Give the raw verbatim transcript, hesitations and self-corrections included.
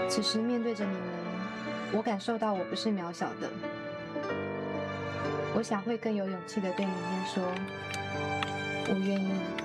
此时面对着你们，我感受到我不是渺小的。我想会更有勇气的对你们说，我愿意。